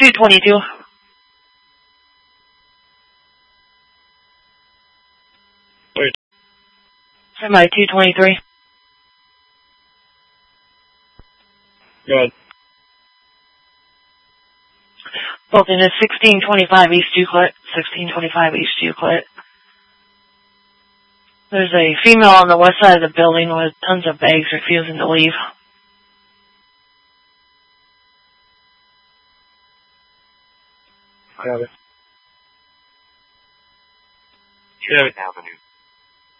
222. Wait. Semi 223. Good. Bolton is 1625 East Euclid. 1625 East Euclid. There's a female on the west side of the building with tons of bags refusing to leave. Got it. Sherman Avenue.